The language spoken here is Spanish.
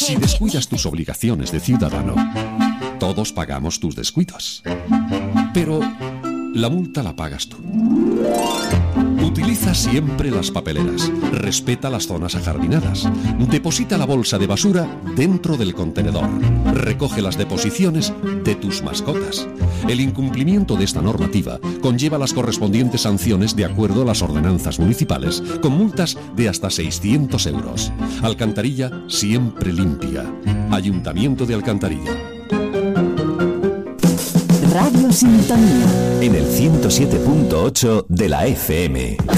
Si descuidas tus obligaciones de ciudadano, todos pagamos tus descuidos. Pero la multa la pagas tú. Utiliza siempre las papeleras, respeta las zonas ajardinadas, deposita la bolsa de basura dentro del contenedor, recoge las deposiciones de tus mascotas. El incumplimiento de esta normativa conlleva las correspondientes sanciones de acuerdo a las ordenanzas municipales, con multas de hasta 600 euros. Alcantarilla siempre limpia. Ayuntamiento de Alcantarilla. Radio Sintonía en el 107.8 de la FM.